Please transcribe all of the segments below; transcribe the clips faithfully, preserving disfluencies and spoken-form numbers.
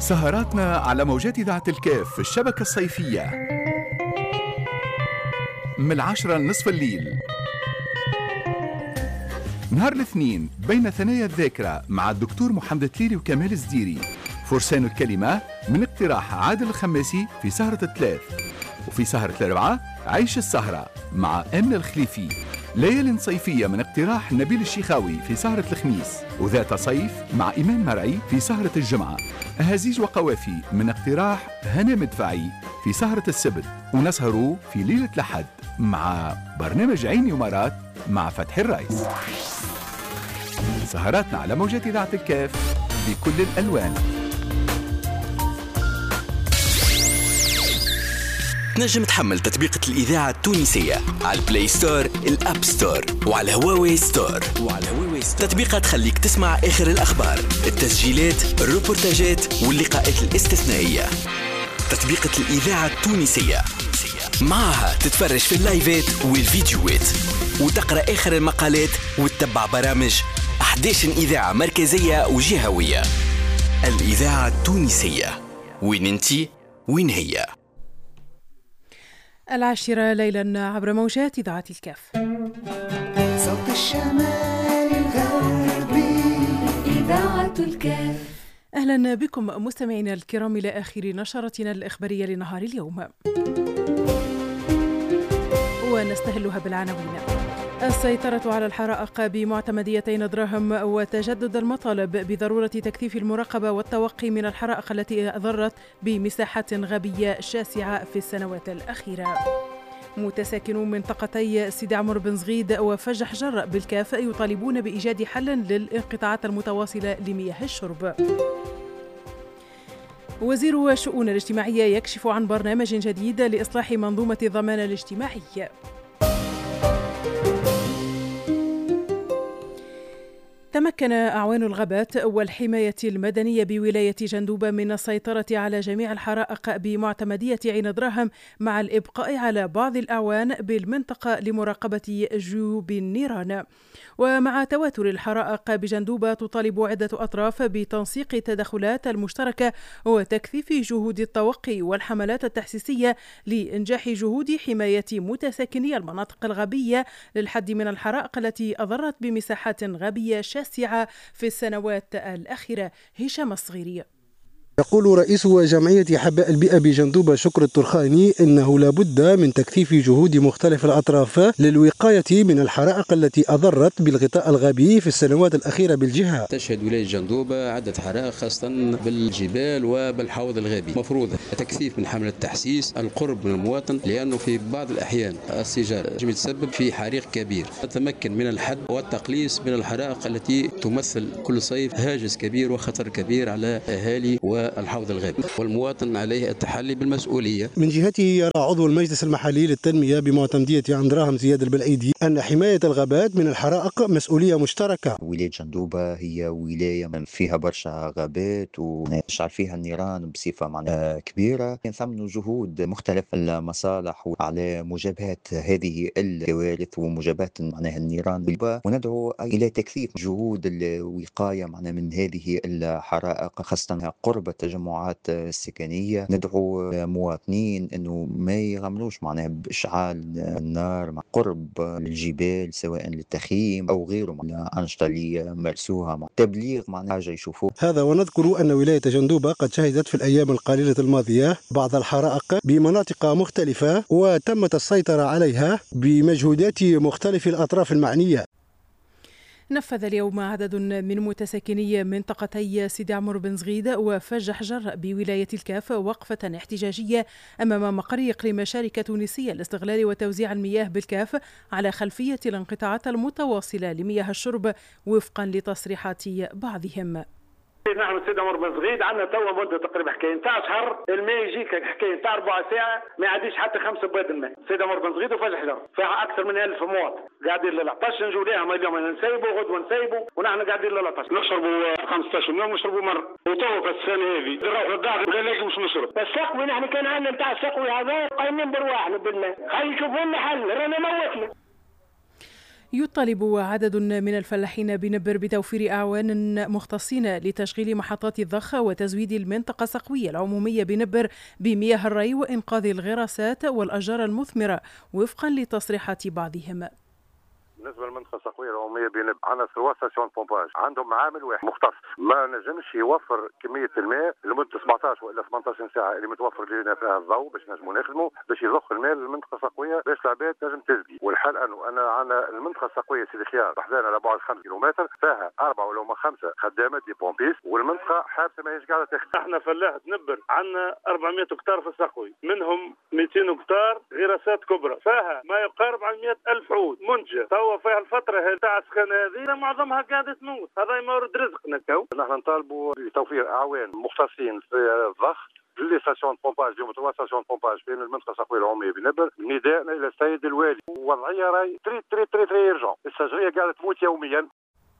سهراتنا على موجات إذاعة الكاف في الشبكة الصيفية من العاشرة لنصف الليل نهار الاثنين بين ثنايا الذاكرة مع الدكتور محمد تليلي وكمال الزديري. فرسان الكلمة من اقتراح عادل الخماسي في سهرة الثلاث، وفي سهرة الأربعة عيش السهرة مع أمن الخليفي. ليال صيفية من اقتراح نبيل الشيخاوي في سهرة الخميس، وذات صيف مع إيمان مرعي في سهرة الجمعة. أهازيج وقوافي من اقتراح هنا مدفعي في سهرة السبت، ونسهروا في ليلة الأحد مع برنامج عيني ومرات مع فتحي الرئيس. سهراتنا على موجات إذاعة الكاف بكل الألوان. تنجم تحمل تطبيقة الإذاعة التونسية على البلاي ستور، الأب ستور، وعلى هواوي ستور. وعلى هواوي ستور تطبيقات تخليك تسمع آخر الأخبار، التسجيلات، الروبورتاجات واللقاءات الاستثنائية. تطبيقة الإذاعة التونسية معها تتفرج في اللايفات والفيديوهات، وتقرأ آخر المقالات وتتبع برامج أحد عشر إذاعة مركزية وجهوية. الإذاعة التونسية، وين انتي وين هي؟ العاشرة ليلا عبر موجات إذاعة الكاف. صوت الشمال الغربي إذاعة الكاف. أهلا بكم مستمعينا الكرام إلى آخر نشرتنا الإخبارية لنهار اليوم، ونستهلها بالعناوين. السيطرة على الحرائق بمعتمديتين دراهم، وتجدد المطالب بضرورة تكثيف المراقبة والتوقي من الحرائق التي أضرت بمساحات غابية شاسعة في السنوات الأخيرة. متساكنو منطقتي سيدي عمر بن زغيد وفج حجر بالكاف يطالبون بإيجاد حل للانقطاعات المتواصلة لمياه الشرب. وزير الشؤون الاجتماعية يكشف عن برنامج جديد لإصلاح منظومة الضمان الاجتماعي. تمكن أعوان الغابات والحماية المدنية بولاية جندوبة من السيطرة على جميع الحرائق بمعتمدية عين دراهم، مع الإبقاء على بعض الأعوان بالمنطقة لمراقبة جيوب النيران. ومع تواتر الحرائق بجندوبة تطالب عدة أطراف بتنسيق التدخلات المشتركة وتكثيف جهود التوقي والحملات التحسيسية لإنجاح جهود حماية متساكني المناطق الغابية للحد من الحرائق التي أضرت بمساحات غابية شاسعة في السنوات الأخيرة. هشام الصغيري. يقول رئيس جمعية حباء البيئة بجندوبة شكر الترخاني إنه لابد من تكثيف جهود مختلف الأطراف للوقاية من الحرائق التي أضرت بالغطاء الغابي في السنوات الأخيرة بالجهة. تشهد ولاية جندوبة عدة حرائق خاصة بالجبال وبالحوض الغابي، مفروض تكثيف من حملة التحسيس، القرب من المواطن، لأنه في بعض الأحيان السجال يجب يتسبب في حريق كبير. نتمكن من الحد والتقليص من الحرائق التي تمثل كل صيف هاجس كبير وخطر كبير على أهالي و الحوض الغابي، والمواطن عليه التحلي بالمسؤولية. من جهته يرى عضو المجلس المحلي للتنمية بمعتمدية عين دراهم زياد البلعيدي أن حماية الغابات من الحرائق مسؤولية مشتركة. ولاية جندوبة هي ولاية فيها برشا غابات ويشعل فيها النيران بصفة معناها كبيرة. ثمن جهود مختلف المصالح على مجابهة هذه الكوارث ومجابهة معناها النيران، وندعو إلى تكثيف جهود الوقاية معناها من هذه الحرائق، خاصة قرب التجمعات السكنية. ندعو مواطنين أنه ما يغامروش معناها بإشعال النار مع قرب الجبال، سواء للتخييم أو غيره من الأنشطة اللي يمارسوها، مع تبليغ معناها حاجة يشوفوه. هذا ونذكر أن ولاية جندوبة قد شهدت في الأيام القليلة الماضية بعض الحرائق بمناطق مختلفة، وتمت السيطرة عليها بمجهودات مختلف الأطراف المعنية. نفذ اليوم عدد من متساكني منطقتي سيدي عمر بن زغيد وفج حجر بولاية الكاف وقفة احتجاجية أمام مقر إقليم شركة تونسية لاستغلال وتوزيع المياه بالكاف على خلفية الانقطاعات المتواصلة لمياه الشرب وفقا لتصريحات بعضهم. نحن سيدي عمر بن زغيد عندنا توا مده تقريبا حكايه نتاع شهر، الماء يجيك حكايه نتاع ربع ساعه ما يعديش حتى خمسه بواد الماء. سيدي عمر بن زغيد وفج حجر فيها اكثر من ألف مواطن قاعدين للعطش، نجوا ليها اليوم نسيبوا غدوه نسيبوا ونحن قاعدين للعطش. نشربوا خمسة عشر يوم نشربوا مره، وتو في السنه هذه نروحوا الدار ولا نلاقي مش نشرب. السقوي نحن كان عندنا نتاع السقوي هذا قايمين برواحنا بالماء، خلي يشوفوا لنا حل رانا موتنا. يطالب عدد من الفلاحين بنبر بتوفير أعوان مختصين لتشغيل محطات الضخ وتزويد المنطقة السقوية العمومية بنبر بمياه الري وإنقاذ الغراسات والأشجار المثمرة وفقا لتصريحات بعضهم. بالنسبه للمنطقه السقويه العموميه بنب عندنا ثلاث ستاسيون بومباج عندهم معامل واحد مختص ما نجمش يوفر كميه الماء لمده سبعطاش والا ثمنطاش ساعه اللي متوفر لنا فيها الضوء باش نجموا نخدموا باش يضخ الماء للمنطقه السقويه باش العباد تنجم تسقي. والحال انه انا عندنا المنطقه السقويه سيدي خيار بحذانا على بعد خمسة كيلومتر فيها اربعه ولا هما خمسه خدامات دي بومبيس والمنطقه حابسه ما هيش قاعده تخدم. احنا فلاح تنبر عندنا أربعمائة هكتار في السقوي منهم مئتين هكتار غراسات كبرى فيها ما يقارب على مئة ألف عود منتجه توا فيها الفتره تاع السخانه هذه معظمها قاعده تموت هذا مورد رزقنا تو. نحن نطالبوا بتوفير اعوان مختصين في الضخ لي ستاسيون بومباج اليوم ثلاث ستاسيون بومباج في المنطقه السقويه العموميه بنبر نداءنا الى السيد الوالي ووضعيه راي تري تري تري تري ايرجون الشجريه قاعده تموت يوميا.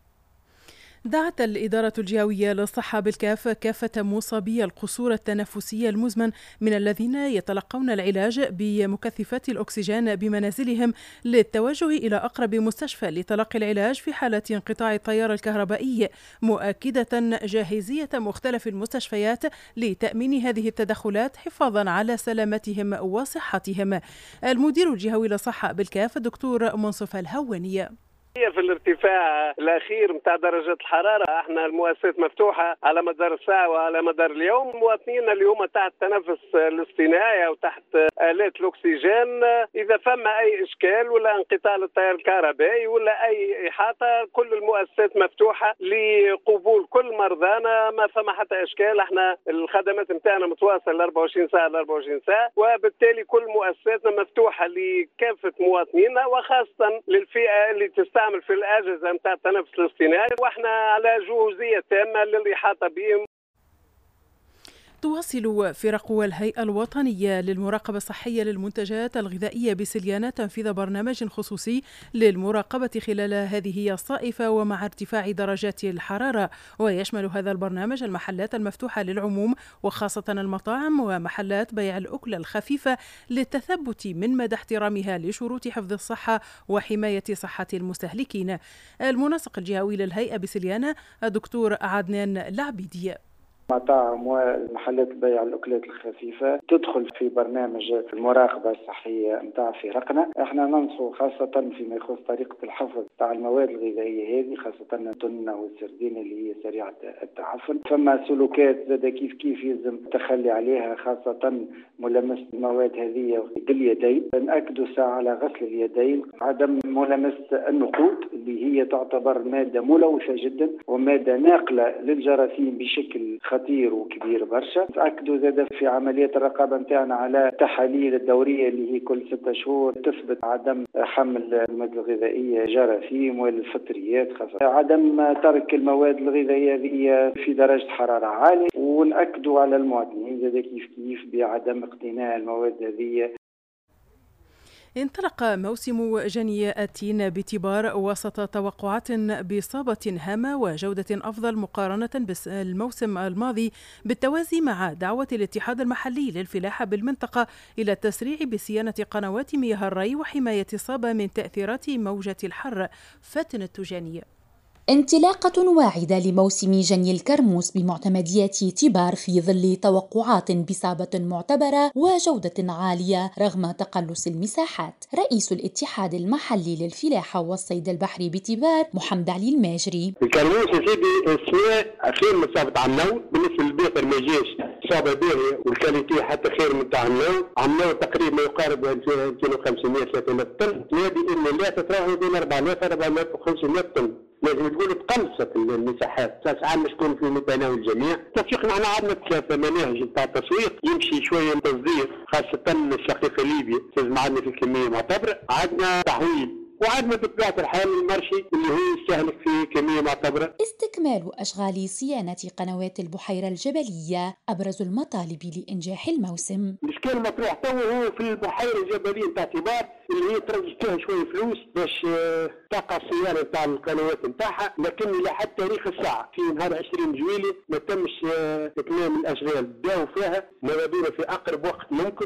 دعت الإدارة الجهوية للصحة بالكاف كافة مصابي القصور التنفسية المزمن من الذين يتلقون العلاج بمكثفات الأكسجين بمنازلهم للتوجه إلى أقرب مستشفى لتلقي العلاج في حالة انقطاع التيار الكهربائي، مؤكدة جاهزية مختلف المستشفيات لتأمين هذه التدخلات حفاظا على سلامتهم وصحتهم. المدير الجهوي للصحة بالكاف الدكتور منصف الهواني. في الارتفاع الاخير نتاع درجه الحراره احنا المؤسسات مفتوحه على مدار الساعه وعلى مدار اليوم. مواطنينا اليوم تحت التنفس الاصطناعي او تحت الات الاكسجين اذا فما اي اشكال ولا انقطاع للتيار الكهربائي ولا اي احاطه كل المؤسسات مفتوحه لقبول كل مرضانا ما فما حتى اشكال. احنا الخدمات نتاعنا متواصله أربعة وعشرين ساعه أربعة وعشرين ساعه وبالتالي كل مؤسساتنا مفتوحه لكافه مواطنينا وخاصه للفئه اللي تستعمل في الأجهزة نتاع التنفس الاصطناعي واحنا على جهوزية تامة للإحاطة بهم. تواصل فرق الهيئة الوطنية للمراقبة الصحية للمنتجات الغذائية بسليانة تنفيذ برنامج خصوصي للمراقبة خلال هذه الصائفة ومع ارتفاع درجات الحرارة، ويشمل هذا البرنامج المحلات المفتوحة للعموم وخاصة المطاعم ومحلات بيع الأكل الخفيفة للتثبت من مدى احترامها لشروط حفظ الصحة وحماية صحة المستهلكين. المنسق الجهوي للهيئة بسليانة الدكتور عدنان العبيدي. مطاعم ومحلات بيع الأكلات الخفيفة تدخل في برنامج المراقبة الصحية نتاع فرقنا. احنا ننصح خاصة فيما يخص طريقة الحفظ تاع المواد الغذائية هذه خاصة التونة والسردين اللي هي سريعة التعفن. فما سلوكات زاد كيف كيف يلزم التخلي عليها خاصة ملامسة المواد هذه باليدين. نأكدوا ساعة على غسل اليدين، عدم ملامسة النقود اللي هي تعتبر مادة ملوثة جدا ومادة ناقلة للجراثيم بشكل خطير وكبير برشا. تأكدوا زاد في عملية الرقابة نتاعنا على التحاليل الدورية اللي هي كل ستة شهور تثبت عدم حمل المواد الغذائية جراثيم والفطريات، خاصة عدم ترك المواد الغذائية هذه في درجة حرارة عالية. ونأكدوا على المواطنين زاد كيف كيف بعدم اقتناء المواد هذه. انطلق موسم جني التين بتبار وسط توقعات بإصابة هامة وجودة أفضل مقارنة بالموسم الماضي، بالتوازي مع دعوة الاتحاد المحلي للفلاحة بالمنطقة إلى التسريع بصيانة قنوات مياه الري وحماية الصابة من تأثيرات موجة الحر. فاتن التجاني. انطلاقة واعدة لموسم جني الكرموس بمعتمدية تبار في ظل توقعات بصابة معتبرة وجودة عالية رغم تقلص المساحات. رئيس الاتحاد المحلي للفلاحة والصيد البحري بتبار محمد علي الماجري. الكرموس يا سيدي السنة خير من صابة عمنو، بالنسبة للبيقر ما جاش صابة باهية والكاليتي حتى خير من تاع عمنو. عمنو تقريبا ما يقارب ألفين وخمسمائة ثلاثة آلاف طن، هذه بإذن الله تتراوح بين أربعمائة أربعمائة وخمسمائة طن. لازم تقول تقلصت المساحات، ساعات مش تكون في متناول الجميع. تفيقنا احنا عندنا ثلاثة مناهج نتاع التسويق، يمشي شويه تصدير خاصه الشقيقه ليبيا لازم عندنا في كميه معتبره، عندنا تحويل، وعندنا بطبيعة الحال المرشي اللي هو يستهلك في كمية معتبرة. استكمال أشغال صيانة قنوات البحيرة الجبلية أبرز المطالب لإنجاح الموسم. الإشكال المطروح تو هو في البحيرة الجبلية نتاع تبار اللي هي ترجع فيها شوية فلوس باش تقع الصيانة نتاع القنوات نتاعها، لكن إلى حد تاريخ الساعة في نهار عشرين جويلي ما تمش إتمام الأشغال، بداوا فيها ما يبدون في أقرب وقت ممكن.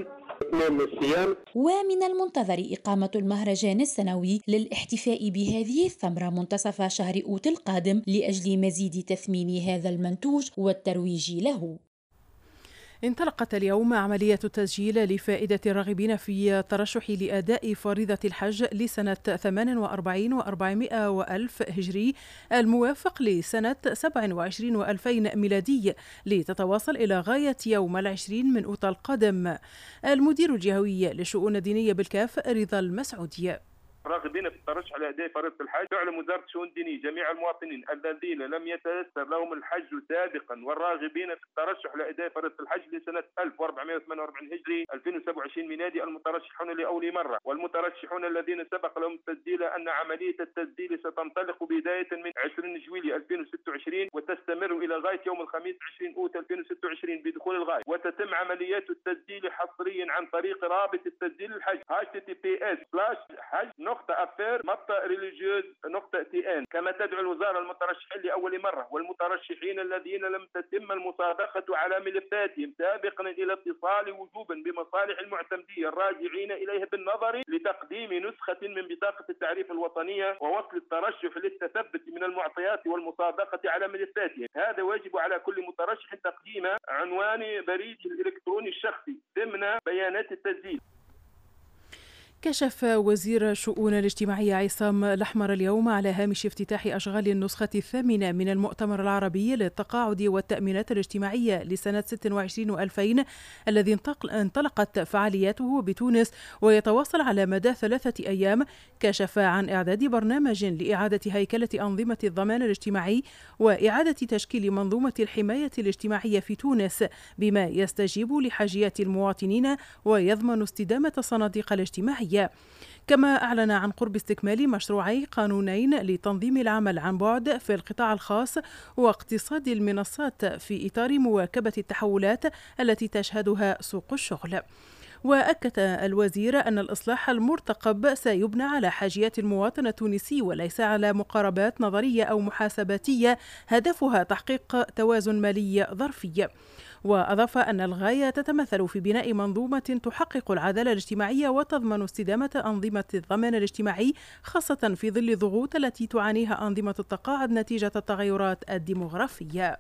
إتمام الصيام. ومن المنتظر إقامة المهرجان السنوي للاحتفاء بهذه الثمرة منتصف شهر أوت القادم لأجل مزيد تثمين هذا المنتوج والترويج له. انطلقت اليوم عملية التسجيل لفائدة الراغبين في الترشح لأداء فريضة الحج لسنة ثمان وأربعين وأربعمائة وألف هجري الموافق لسنة سبع وعشرين وألفين ميلادي لتتواصل إلى غاية يوم العشرين من أوت القادم. المدير الجهوي للشؤون الدينية بالكاف رضا المسعودي: راغبين في الترشح لأداء فريضة الحج تعلم وزارة الشؤون الدينية جميع المواطنين الذين لم يتيسر لهم الحج سابقا والراغبين في الترشح لأداء فريضة الحج لسنة ألف وأربعمائة وثمانية وأربعين هجري ألفين وسبعة وعشرين ميلادي المترشحون لأول مرة والمترشحون الذين سبق لهم التسجيل أن عملية التسجيل ستنطلق بداية من عشرين جويلية ألفين وستة وعشرين وتستمر إلى غاية يوم الخميس عشرين أوت ألفين وستة وعشرين بدخول الغاية، وتتم عمليات التسجيل حصريا عن طريق رابط التسجيل الحج إتش تي تي بي إس سلاش حج نقطة أفير نقطة ريليجيوز نقطة تي إن. كما تدعو الوزارة المترشحين لأول مرة والمترشحين الذين لم تتم المصادقة على ملفاتهم سابقا إلى اتصال وجوبا بمصالح المعتمدية الراجعين إليها بالنظر لتقديم نسخة من بطاقة التعريف الوطنية ووصل الترشح للتثبت من المعطيات والمصادقة على ملفاتهم. هذا واجب على كل مترشح تقديم عنوان بريده الإلكتروني الشخصي ضمن بيانات التسجيل. كشف وزير الشؤون الاجتماعية عصام الأحمر اليوم على هامش افتتاح أشغال النسخة الثامنة من المؤتمر العربي للتقاعد والتأمينات الاجتماعية لسنة ستة وعشرين وألفين الذي انطلقت فعالياته بتونس ويتواصل على مدى ثلاثة أيام. كشف عن إعداد برنامج لإعادة هيكلة أنظمة الضمان الاجتماعي وإعادة تشكيل منظومة الحماية الاجتماعية في تونس بما يستجيب لحاجيات المواطنين ويضمن استدامة الصناديق الاجتماعية. كما أعلن عن قرب استكمال مشروعي قانونين لتنظيم العمل عن بعد في القطاع الخاص واقتصاد المنصات في إطار مواكبة التحولات التي تشهدها سوق الشغل. وأكد الوزير أن الإصلاح المرتقب سيبنى على حاجيات المواطن التونسي وليس على مقاربات نظرية أو محاسباتية هدفها تحقيق توازن مالي ظرفي. وأضاف أن الغاية تتمثل في بناء منظومة تحقق العدالة الاجتماعية وتضمن استدامة أنظمة الضمان الاجتماعي خاصة في ظل الضغوط التي تعانيها أنظمة التقاعد نتيجة التغيرات الديمغرافية.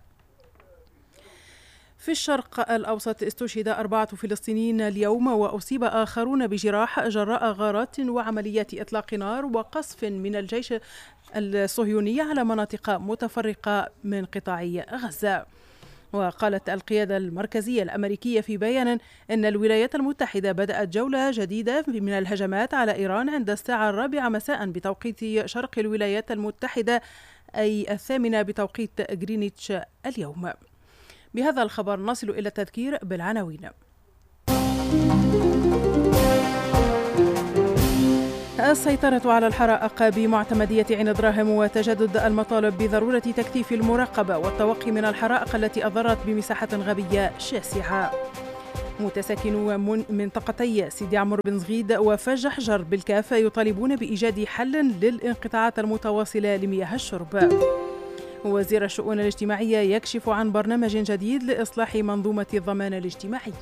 في الشرق الأوسط استشهد أربعة فلسطينيين اليوم وأصيب آخرون بجراح جراء غارات وعمليات إطلاق نار وقصف من الجيش الصهيوني على مناطق متفرقة من قطاع غزة. وقالت القيادة المركزية الأمريكية في بيان أن الولايات المتحدة بدأت جولة جديدة من الهجمات على إيران عند الساعة الرابعة مساء بتوقيت شرق الولايات المتحدة أي الثامنة بتوقيت غرينتش اليوم. بهذا الخبر نصل إلى التذكير بالعناوين. السيطرة على الحرائق بمعتمدية عين دراهم وتجدد المطالب بضرورة تكثيف المراقبة والتوقي من الحرائق التي أضرت بمساحة غابية شاسعة. متساكنو منطقتي سيدي عمرو بن زغيد وفج حجر بالكاف يطالبون بإيجاد حل للانقطاعات المتواصلة لمياه الشرب. وزير الشؤون الاجتماعية يكشف عن برنامج جديد لإصلاح منظومة الضمان الاجتماعي.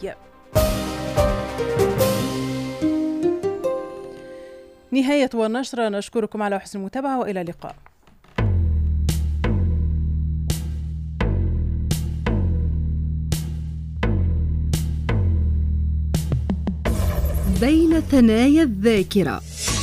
نهاية والنشرة، نشكركم على حسن المتابعة وإلى اللقاء. بين ثنايا الذاكرة.